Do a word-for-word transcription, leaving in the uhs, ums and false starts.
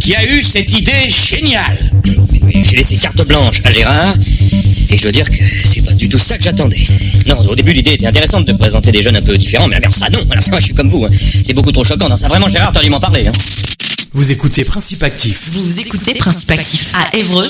qui a eu cette idée géniale. J'ai laissé carte blanche à Gérard, et je dois dire que c'est pas du tout ça que j'attendais. Non, au début, l'idée était intéressante de présenter des jeunes un peu différents, mais alors ça, non, alors ça, moi, je suis comme vous, hein. C'est beaucoup trop choquant. Non, ça, vraiment, Gérard, t'aurais dû m'en parler, hein. Vous écoutez Principe Actif. Vous écoutez Principe Actif à Évreux